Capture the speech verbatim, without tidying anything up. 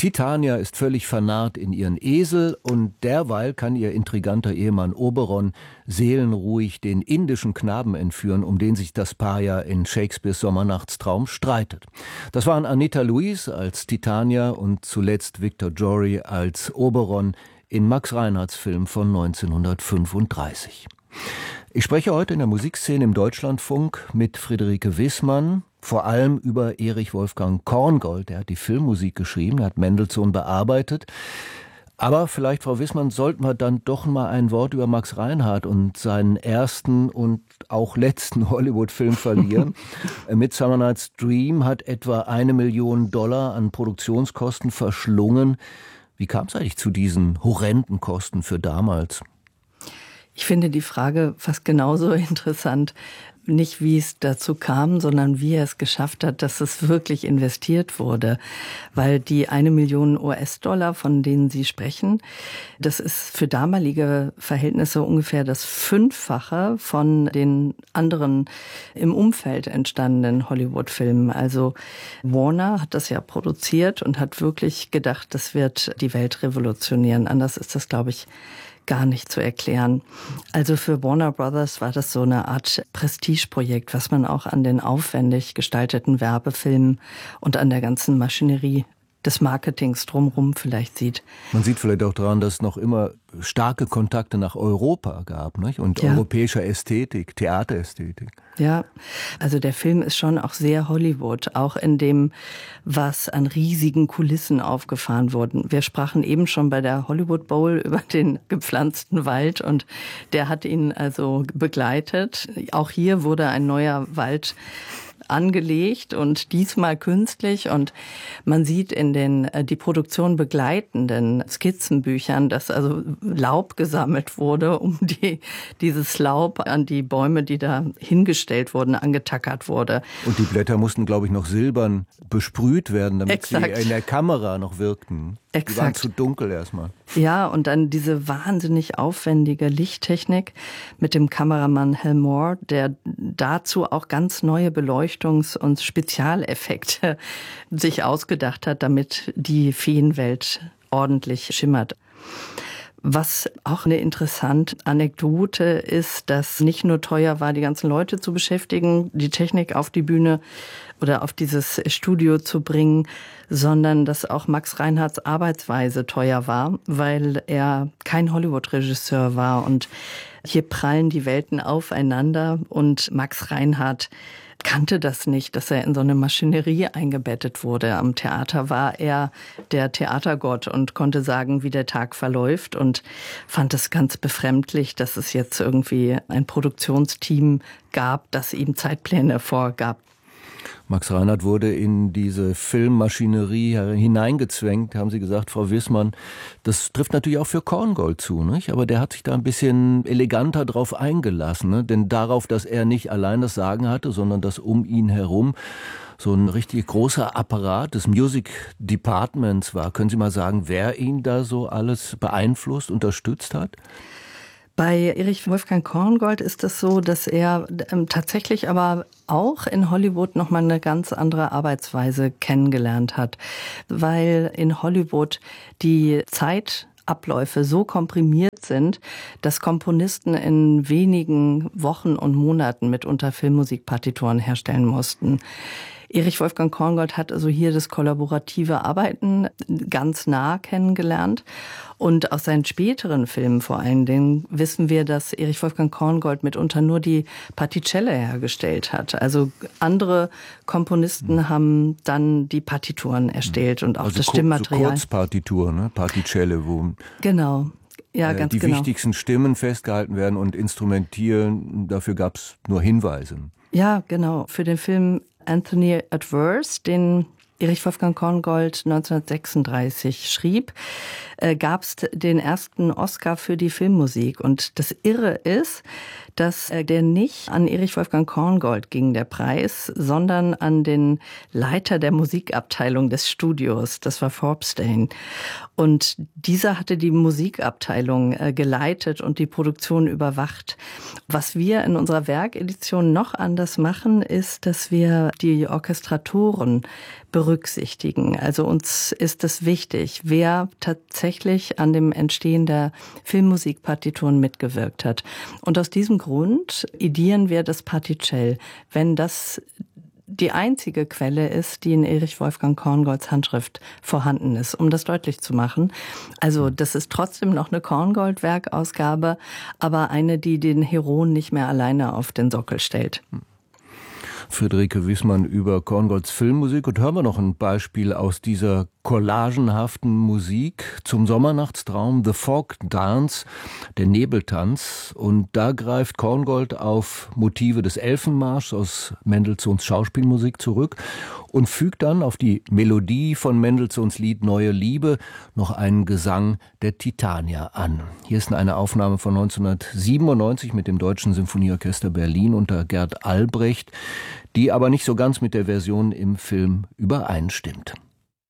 Titania ist völlig vernarrt in ihren Esel und derweil kann ihr intriganter Ehemann Oberon seelenruhig den indischen Knaben entführen, um den sich das Paar ja in Shakespeares Sommernachtstraum streitet. Das waren Anita Luiz als Titania und zuletzt Victor Jory als Oberon in Max Reinhardts Film von neunzehnhundertfünfunddreißig. Ich spreche heute in der Musikszene im Deutschlandfunk mit Friederike Wissmann, vor allem über Erich Wolfgang Korngold. Der hat die Filmmusik geschrieben, er hat Mendelssohn bearbeitet. Aber vielleicht, Frau Wissmann, sollten wir dann doch mal ein Wort über Max Reinhardt und seinen ersten und auch letzten Hollywood-Film verlieren. Midsummer Night's Dream hat etwa eine Million Dollar an Produktionskosten verschlungen. Wie kam es eigentlich zu diesen horrenden Kosten für damals? Ich finde die Frage fast genauso interessant. Nicht, wie es dazu kam, sondern wie er es geschafft hat, dass es wirklich investiert wurde. Weil die eine Million U S-Dollar, von denen Sie sprechen, das ist für damalige Verhältnisse ungefähr das Fünffache von den anderen im Umfeld entstandenen Hollywood-Filmen. Also Warner hat das ja produziert und hat wirklich gedacht, das wird die Welt revolutionieren. Anders ist das, glaube ich, gar nicht zu erklären. Also für Warner Brothers war das so eine Art Prestigeprojekt, was man auch an den aufwendig gestalteten Werbefilmen und an der ganzen Maschinerie des Marketings drumherum vielleicht sieht. Man sieht vielleicht auch daran, dass es noch immer starke Kontakte nach Europa gab, nicht? Und ja. Europäischer Ästhetik, Theaterästhetik. Ja, also der Film ist schon auch sehr Hollywood, auch in dem, was an riesigen Kulissen aufgefahren wurden. Wir sprachen eben schon bei der Hollywood Bowl über den gepflanzten Wald und der hat ihn also begleitet. Auch hier wurde ein neuer Wald angelegt und diesmal künstlich, und man sieht in den die Produktion begleitenden Skizzenbüchern, dass also Laub gesammelt wurde, um die, dieses Laub an die Bäume, die da hingestellt wurden, angetackert wurde. Und die Blätter mussten, glaube ich, noch silbern besprüht werden, damit Exakt. sie in der Kamera noch wirkten. Exakt. Die waren zu dunkel erstmal. Ja, und dann diese wahnsinnig aufwendige Lichttechnik mit dem Kameramann Hal Moore, der dazu auch ganz neue Beleuchtungs- und Spezialeffekte sich ausgedacht hat, damit die Feenwelt ordentlich schimmert. Was auch eine interessante Anekdote ist, dass nicht nur teuer war, die ganzen Leute zu beschäftigen, die Technik auf die Bühne oder auf dieses Studio zu bringen, sondern dass auch Max Reinhardts Arbeitsweise teuer war, weil er kein Hollywood-Regisseur war. Und hier prallen die Welten aufeinander und Max Reinhardt kannte das nicht, dass er in so eine Maschinerie eingebettet wurde. Am Theater war er der Theatergott und konnte sagen, wie der Tag verläuft, und fand es ganz befremdlich, dass es jetzt irgendwie ein Produktionsteam gab, das ihm Zeitpläne vorgab. Max Reinhardt wurde in diese Filmmaschinerie hineingezwängt, haben Sie gesagt, Frau Wissmann. Das trifft natürlich auch für Korngold zu, nicht? Aber der hat sich da ein bisschen eleganter drauf eingelassen, ne? Denn darauf, dass er nicht allein das Sagen hatte, sondern dass um ihn herum so ein richtig großer Apparat des Music Departments war. Können Sie mal sagen, wer ihn da so alles beeinflusst, unterstützt hat? Bei Erich Wolfgang Korngold ist es so, dass er ähm, tatsächlich aber auch in Hollywood nochmal eine ganz andere Arbeitsweise kennengelernt hat, weil in Hollywood die Zeitabläufe so komprimiert sind, dass Komponisten in wenigen Wochen und Monaten mitunter Filmmusikpartituren herstellen mussten. Erich Wolfgang Korngold hat also hier das kollaborative Arbeiten ganz nah kennengelernt. Und aus seinen späteren Filmen vor allen Dingen wissen wir, dass Erich Wolfgang Korngold mitunter nur die Particelle hergestellt hat. Also andere Komponisten mhm. haben dann die Partituren erstellt und auch also das Kur- Stimmmaterial. So Kurzpartitur, ne? Particelle, wo genau. Ja, äh, ganz die genau. wichtigsten Stimmen festgehalten werden und instrumentieren. Dafür gab es nur Hinweise. Ja, genau. Für den Film Anthony Adverse, den Erich Wolfgang Korngold neunzehnhundertsechsunddreißig schrieb, äh, gab es den ersten Oscar für die Filmmusik. Und das Irre ist, dass der nicht an Erich Wolfgang Korngold ging, der Preis, sondern an den Leiter der Musikabteilung des Studios. Das war Forbstein. Und dieser hatte die Musikabteilung geleitet und die Produktion überwacht. Was wir in unserer Werkedition noch anders machen, ist, dass wir die Orchestratoren berücksichtigen. Also uns ist es wichtig, wer tatsächlich an dem Entstehen der Filmmusikpartituren mitgewirkt hat. Und aus diesem Grund idieren wir das Particell, wenn das die einzige Quelle ist, die in Erich Wolfgang Korngolds Handschrift vorhanden ist, um das deutlich zu machen. Also das ist trotzdem noch eine Korngold-Werkausgabe, aber eine, die den Heron nicht mehr alleine auf den Sockel stellt. Friederike Wissmann über Korngolds Filmmusik. Und hören wir noch ein Beispiel aus dieser collagenhaften Musik zum Sommernachtstraum, The Fog Dance, der Nebeltanz. Und da greift Korngold auf Motive des Elfenmarschs aus Mendelssohns Schauspielmusik zurück und fügt dann auf die Melodie von Mendelssohns Lied Neue Liebe noch einen Gesang der Titanier an. Hier ist eine Aufnahme von neunzehnhundertsiebenundneunzig mit dem Deutschen Sinfonieorchester Berlin unter Gerd Albrecht, die aber nicht so ganz mit der Version im Film übereinstimmt.